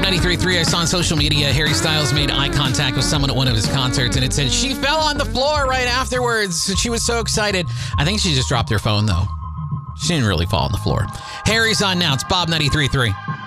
93.3, I saw on social media, Harry Styles made eye contact with someone at one of his concerts, and it said she fell on the floor right afterwards. She was so excited. I think she just dropped her phone, though. She didn't really fall on the floor. Harry's on now. It's Bob 93.3.